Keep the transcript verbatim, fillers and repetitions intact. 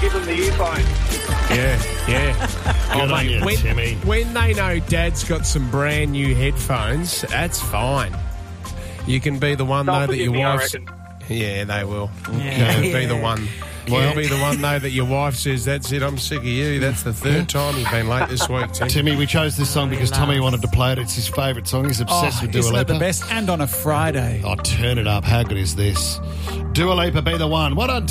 give them the earphone. Yeah, yeah. Good on you, when, Timmy. when they know Dad's got some brand new headphones, that's fine. You can be the one, They'll though, that forgive your me, I wife's... reckon. Yeah, they will. Yeah. You can be the one... Well- You'll be the one, though, that your wife says, that's it, I'm sick of you. That's the third time you've been late this week, Tim. Timmy, we chose this song because Tommy wanted to play it. It's his favourite song. He's obsessed Oh, with Dua isn't Lipa. that the best? And on a Friday. Oh, turn it up. How good is this? Dua Lipa, Be the One. What on